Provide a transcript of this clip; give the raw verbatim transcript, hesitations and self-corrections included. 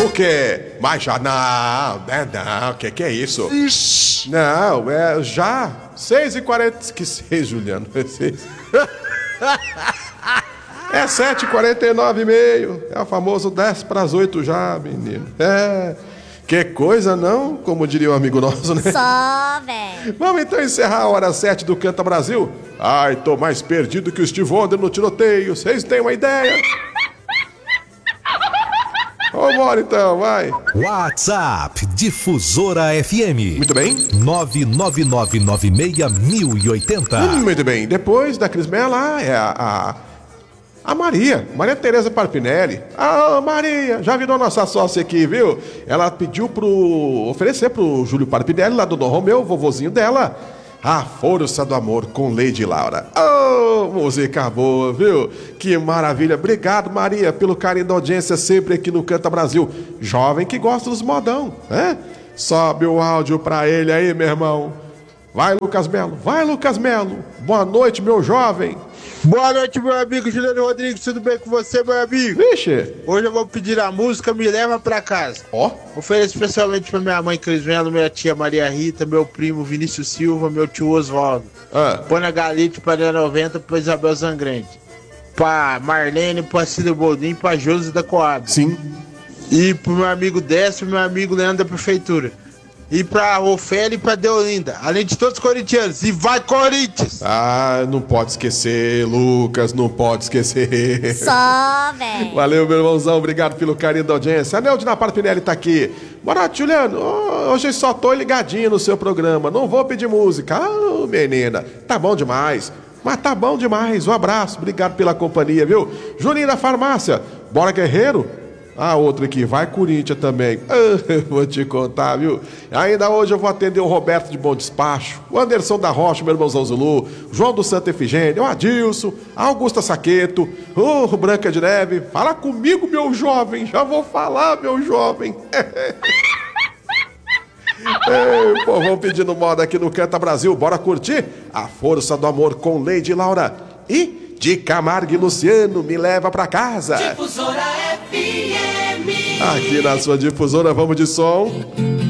O quê? Mas já não, né, não, o que que é isso? Ixi. Não, é já, seis e quarenta, que seis, Juliano, é seis. É sete e quarenta e nove e meio, é o famoso dez para as oito já, menino. É, que coisa não, como diria um amigo nosso, né? Só, velho. Vamos então encerrar a hora sete do Canta Brasil? Ai, tô mais perdido que o Steve Wonder no tiroteio, vocês têm uma ideia? Vambora então, vai. WhatsApp Difusora F M. Muito bem. nove nove nove nove seis mil e oitenta. Hum, muito bem. Depois da Cris Mela é a, a, a Maria. Maria Tereza Parpinelli. Ah, Maria, já virou nossa sócia aqui, viu? Ela pediu pro... oferecer pro Júlio Parpinelli, lá do Dom Romeu, vovozinho dela, A Força do Amor com Lady Laura. Oh, música boa, viu? Que maravilha. Obrigado, Maria, pelo carinho da audiência sempre aqui no Canta Brasil. Jovem que gosta dos modão, né? Sobe o áudio pra ele aí, meu irmão. Vai, Lucas Melo. Vai, Lucas Melo. Boa noite, meu jovem. Boa noite, meu amigo Juliano Rodrigues. Tudo bem com você, meu amigo? Vixe. Hoje eu vou pedir a música Me Leva Pra Casa. Ó. Ofereço especialmente pra minha mãe Cris Melo, minha tia Maria Rita, meu primo Vinícius Silva, meu tio Oswaldo. Ah. Põe Galite para noventa pra Isabel Zangrande. Pra Marlene, pra Cida Boldin, pra Josi da Coab. Sim. E pro meu amigo Décio e meu amigo Leandro da Prefeitura. E pra Ofélia e pra Deolinda. Além de todos os corintianos. E vai, Corinthians! Ah, não pode esquecer, Lucas, não pode esquecer. Só, velho. Valeu, meu irmãozão, obrigado pelo carinho da audiência. A Neldina Parpinelli tá aqui. Boa noite, Juliano. Oh, hoje só tô ligadinho no seu programa, não vou pedir música. Ah, menina, tá bom demais. Mas tá bom demais, um abraço, obrigado pela companhia, viu? Juninho da Farmácia, bora Guerreiro? Ah, outra aqui, vai Corinthians também. Ah, vou te contar, viu? Ainda hoje eu vou atender o Roberto de Bom Despacho, o Anderson da Rocha, meu irmãozão Zulu, João do Santa Efigênia, o Adilson, a Augusta Saqueto, o Branca de Neve. Fala comigo, meu jovem, já vou falar, meu jovem. Ei, pô, vamos pedindo moda aqui no Canta Brasil, bora curtir? A Força do Amor com Lady Laura e de Camargo e Luciano, Me Leva Pra Casa. Difusora F M. Aqui na sua difusora, vamos de som.